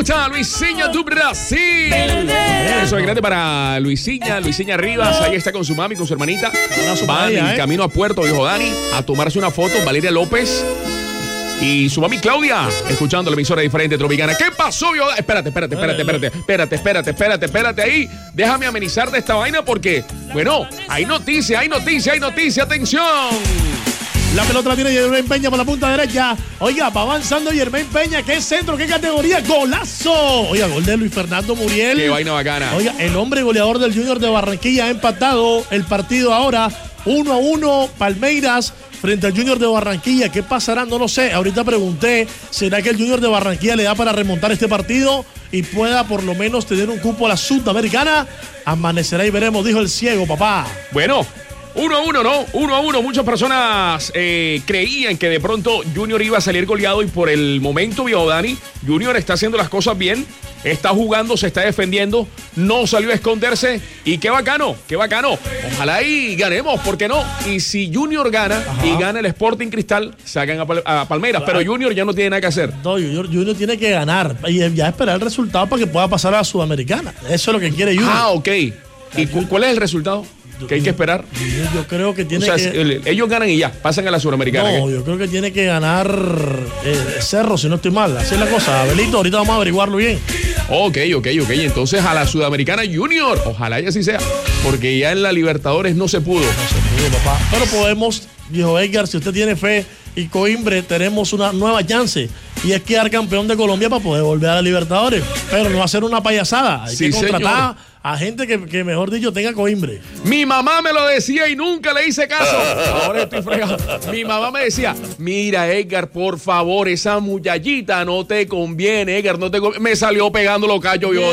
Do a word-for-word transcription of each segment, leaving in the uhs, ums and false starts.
gusta, Luisinha do Brasil. Eso es grande para Luisinha, Luisinha Rivas. Ahí está con su mami, con su hermanita. Van en ¿eh? camino a Puerto, dijo Dani, a tomarse una foto. Valeria López y su mami Claudia, escuchando la emisora diferente Tropicana. ¿Qué pasó, yo? Espérate, espérate, espérate, espérate, espérate, espérate, espérate, espérate ahí. Déjame amenizar de esta vaina porque, bueno, hay noticia, hay noticia, hay noticia. Atención. La pelota la tiene Yermain Peña por la punta derecha. Oiga, va avanzando Yermain Peña. ¿Qué centro? ¿Qué categoría? ¡Golazo! Oiga, gol de Luis Fernando Muriel. Qué vaina bacana. Oiga, el hombre goleador del Junior de Barranquilla ha empatado el partido ahora. uno a uno, Palmeiras frente al Junior de Barranquilla. ¿Qué pasará? No lo sé. Ahorita pregunté, ¿será que el Junior de Barranquilla le da para remontar este partido y pueda por lo menos tener un cupo a la Sudamericana? Amanecerá y veremos, dijo el ciego, papá. Bueno, uno a uno, ¿no? Uno a uno. Muchas personas eh, creían que de pronto Junior iba a salir goleado y por el momento, viejo Dani, Junior está haciendo las cosas bien. Está jugando, se está defendiendo, no salió a esconderse y qué bacano, qué bacano. Ojalá y ganemos, ¿por qué no? Y si Junior gana Ajá. y gana el Sporting Cristal, sacan a, Pal- a Palmeiras, pero Junior ya no tiene nada que hacer. No, Junior, Junior tiene que ganar y ya esperar el resultado para que pueda pasar a la Sudamericana. Eso es lo que quiere Junior. Ah, ok. ¿Y cu- cuál es el resultado? ¿Qué hay que esperar? Yo, yo creo que tiene o sea, que... El, ellos ganan y ya, pasan a la Sudamericana. No, ¿qué? yo creo que tiene que ganar eh, Cerro, si no estoy mal. Así es la cosa. Abelito, ahorita vamos a averiguarlo bien. Ok, ok, ok. Entonces a la Sudamericana Junior. Ojalá y así sea. Porque ya en la Libertadores no se pudo. No se pudo, papá. Pero podemos, viejo Edgar, si usted tiene fe y Coimbre, tenemos una nueva chance. Y es quedar campeón de Colombia para poder volver a la Libertadores. Pero no hacer una payasada. Hay sí, que contratar señor. a gente que, que, mejor dicho, tenga Coimbre. Mi mamá me lo decía y nunca le hice caso. Ahora estoy fregado. Mi mamá me decía, mira, Edgar, por favor, esa muchachita no te conviene, Edgar, no te conviene. Me salió pegando los callos, yo.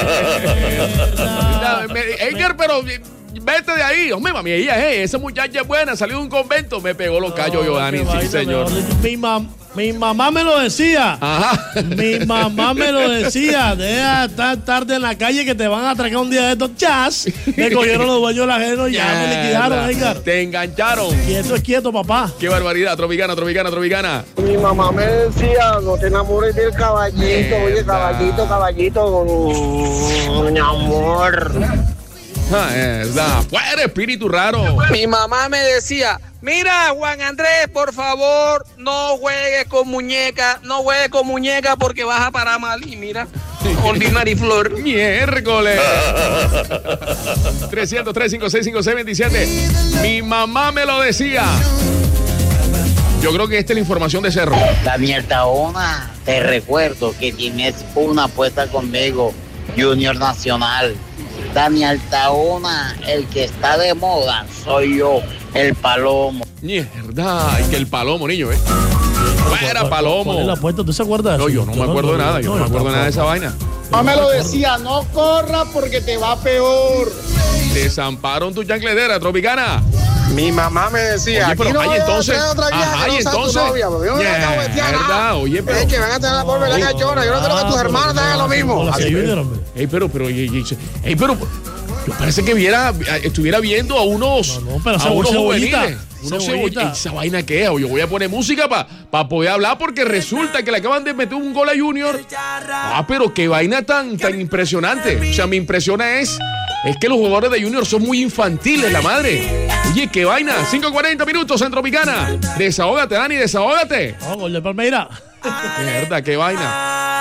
Edgar, pero... vete de ahí, hombre, mami, ella, hey, esa muchacha es buena, salió de un convento, me pegó los callos, yo, Dani, sí, señor. Mi, mam, mi mamá me lo decía. Ajá. Mi mamá me lo decía. Deja estar tarde en la calle que te van a atracar un día de estos chas. Me cogieron los dueños de ajeno y ya me liquidaron, Edgar. Te engancharon. Quieto es quieto, papá. Qué barbaridad, tropicana, tropicana, tropicana. Mi mamá me decía, no te enamores del caballito, Mierda. oye, caballito, caballito, mi amor. Ah, es la fuera espíritu raro. Mi mamá me decía, mira, Juan Andrés, por favor, no juegues con muñeca, no juegues con muñeca porque vas a parar mal. Y mira, ordinary flor. Miércoles. trescientos tres, cinco seis, cinco seis, veintisiete. Mi mamá me lo decía. Yo creo que esta es la información de Cerro. Daniel Taona, te recuerdo que tienes una apuesta conmigo, Junior Nacional. Daniel Taona, el que está de moda, soy yo, el Palomo. Mierda, ay, que el Palomo, niño, ¿eh? Fuera Palomo. ¿Cuál es la apuesta? ¿Tú se acuerdas? No, yo no me acuerdo de nada, yo no me acuerdo de nada de esa vaina. Mamá me lo decía, no corra porque te va peor. Desamparon tu chancledera, tropicana. Mi mamá me decía, Oye, pero, aquí no ay, voy a entonces, hacer otra guía ajá, que y no sea tu entonces, novia, porque yo no yeah, te acabo de decir nada. verdad, oye, pero- Es que van a tener la pobre la cachona, yo no creo que tus hermanos te hagan lo mismo. Así Así Junior, hombre. Ey, pero, pero, ey, ey, ey, pero, yo parece que viera, estuviera viendo a unos, No, no, pero a cebo- unos cebollita, juveniles. Unos cebollita. ceboll- ¿Esa vaina qué es? Yo voy a poner música para pa poder hablar porque resulta que le acaban de meter un gol a Junior. Ah, pero qué vaina tan, tan impresionante. O sea, me impresiona es, es que los jugadores de Junior son muy infantiles, la madre. Oye, qué vaina. cinco cuarenta minutos en Tropicana. Desahógate, Dani, desahógate. No, gol de Palmeiras. Mierda, qué vaina.